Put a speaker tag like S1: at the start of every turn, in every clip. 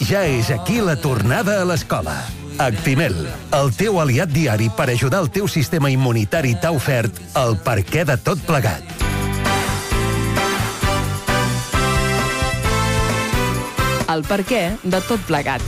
S1: Ja és aquí la tornada a l'escola. Actimel, el teu aliat diari per ajudar el teu sistema immunitari, t'ha ofert el perquè de tot plegat.
S2: El perquè de tot plegat.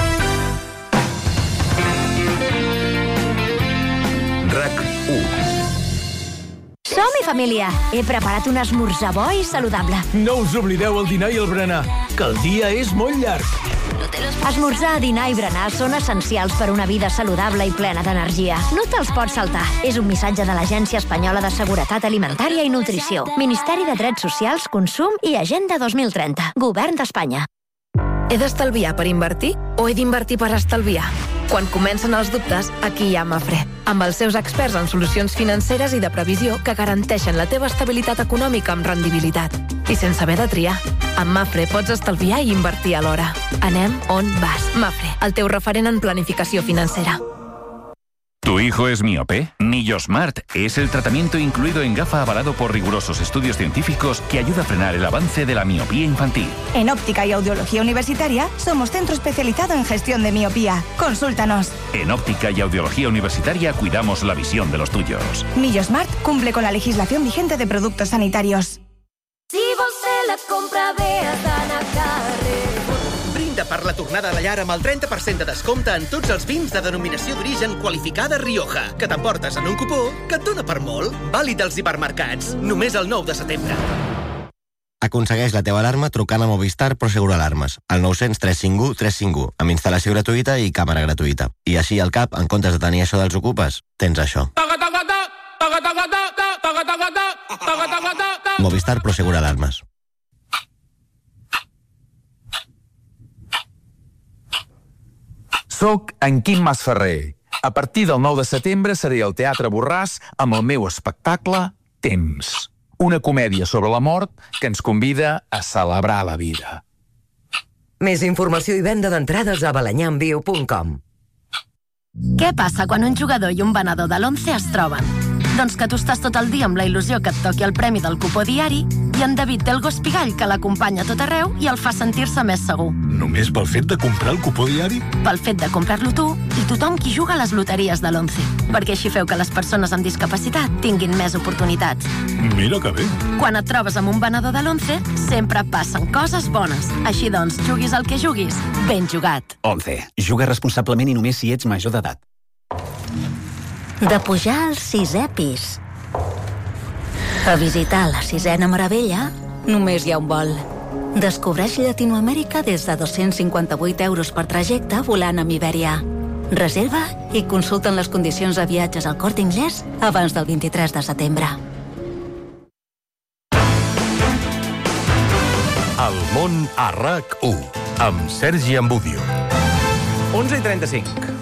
S1: RAC1.
S3: Som-hi, família! He preparat un esmorzar bo i saludable.
S4: No us oblideu el dinar i el berenar, que el dia és molt llarg.
S3: Esmorzar, dinar i berenar són essencials per una vida saludable i plena d'energia. No te'ls pots saltar. És un missatge de l'Agència Espanyola de Seguretat Alimentària i Nutrició. Ministeri de Drets Socials, Consum i Agenda 2030. Govern d'Espanya.
S5: He d'estalviar per invertir o he d'invertir per estalviar? Quan comencen els dubtes, aquí hi ha Mafre, amb els seus experts en solucions financeres i de previsió que garanteixen la teva estabilitat econòmica amb rendibilitat. I sense haver de triar. Amb Mafre pots estalviar i invertir alhora. Anem on vas. Mafre, el teu referent en planificació financera.
S6: ¿Tu hijo es miope? Nillosmart es el tratamiento incluido en gafa avalado por rigurosos estudios científicos que ayuda a frenar el avance de la miopía infantil.
S7: En Óptica y Audiología Universitaria somos centro especializado en gestión de miopía. Consúltanos.
S6: En Óptica y Audiología Universitaria cuidamos la visión de los tuyos.
S7: Nillosmart cumple con la legislación vigente de productos sanitarios.
S8: Si vostè la compra bé a Dana Carrer.
S9: Brinda per la tornada a la llar amb el 30% de descompte en tots els vins de denominació d'origen qualificada Rioja, que t'emportes en un cupó que et dona per molt. Vàlid als hipermercats. Només el 9 de setembre.
S10: Aconsegueix la teva alarma trucant a Movistar Prosegur Alarmes, al 900 351 351, amb instal·lació gratuïta i càmera gratuïta. I així al cap, en comptes de tenir això dels ocupes, tens això. Movistar Prosegur Alarmes.
S11: Soc en Quim Masferrer. A partir del 9 de setembre seré al Teatre Borràs amb el meu espectacle Temps. Una comèdia sobre la mort que ens convida a celebrar la vida.
S12: Més informació i venda d'entrades a balanyamviu.com.
S13: Què passa quan un jugador i un venedor de l'11 es troben? Doncs que tu estàs tot el dia amb la il·lusió que et toqui el premi del cupó diari i en David té el gos pigall que l'acompanya a tot arreu i el fa sentir-se més segur.
S14: Només pel fet de comprar el cupó diari?
S13: Pel fet de comprar-lo tu i tothom qui juga a les loteries de l'11. Perquè així feu que les persones amb discapacitat tinguin més oportunitats.
S14: Mira que bé.
S13: Quan et trobes amb un venedor de l'11, sempre passen coses bones. Així doncs, juguis el que juguis, ben jugat.
S15: 11. Juga responsablement i només si ets major d'edat.
S3: De pujar al 6è pis a visitar la 6ena meravella, només hi ha un vol. Descobreix Llatinoamèrica des de 258 euros per trajecte volant amb Iberia. Reserva i consulten les condicions de viatges al Corte Inglés abans del 23 de setembre.
S1: El món a RAC1 amb Sergi Ambudio.
S16: 11:35.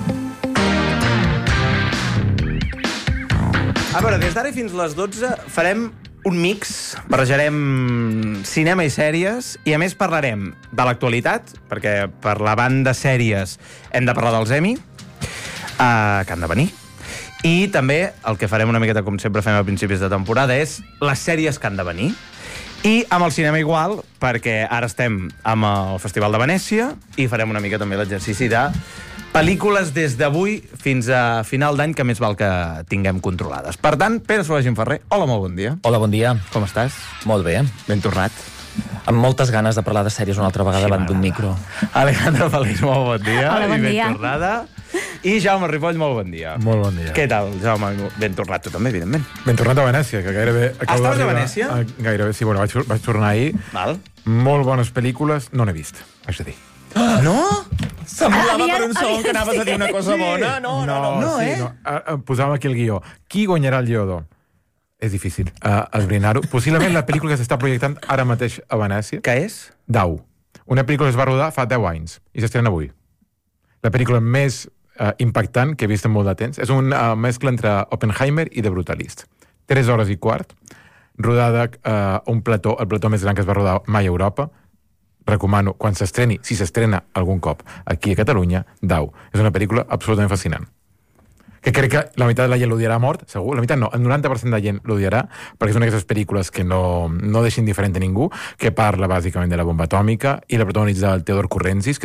S16: A veure, des d'ara fins les 12 farem un mix, barrejarem cinema i sèries, i a més parlarem de l'actualitat, perquè per la banda sèries hem de parlar dels Emmy, que han de venir, i també el que farem una miqueta, com sempre fem a principis de temporada, és les sèries que han de venir. I amb el cinema igual, perquè ara estem amb el Festival de Venècia i farem una mica també l'exercici de pel·lícules des d'avui fins a final d'any que més val que tinguem controlades. Per tant, Pere Soler Gimferrer, hola, molt bon dia.
S17: Hola, bon dia.
S16: Com estàs?
S17: Molt bé.
S16: Ben tornat.
S17: Amb moltes ganes de parlar de sèries una altra vegada davant d'un micro.
S16: Alejandra Feliç, molt bon dia.
S3: Hola, bon dia.
S16: I ben tornada. I Jaume Ripoll, molt bon dia.
S18: Molt bon dia.
S16: Què tal, Jaume? Ben tornat, tu també, evidentment.
S18: Ben tornat a Venècia, que gairebé...
S16: Estaves a Venècia?
S18: Gairebé, sí, bueno, vaig tornar ahir.
S16: Val.
S18: Molt bones pel·lícules, no n'he vist, haig de dir.
S16: No? Semblava per un segon que anaves a dir una cosa bona. No,
S18: sí, no. Posàvem aquí el guió. Qui guanyarà el Lleó d'Or? És difícil esbrinar-ho. Possiblement la pel·lícula que s'està projectant ara mateix a Venècia.
S16: Què és?
S18: Dau. Una pel·lícula que es va rodar fa 10 anys i s'estrena avui. La pel·lícula més impactant que he vist en molt de temps. És una mescla entre Oppenheimer i The Brutalist. 3 hores i quart, rodada a un plató, el plató més gran que es va rodar mai a Europa. Recomano, quan s'estreni, si s'estrena algun cop aquí a Catalunya, Dau. És una pel·lícula absolutament fascinant. Que crec que la meitat de la gent l'odiarà mort, segur. La meitat no, el 90% de la gent l'odiarà, perquè és una d'aquestes pel·lícules que no deixa indiferent a ningú, que parla bàsicament de la bomba atòmica i la protagonitza el Theodore Kurrentzis,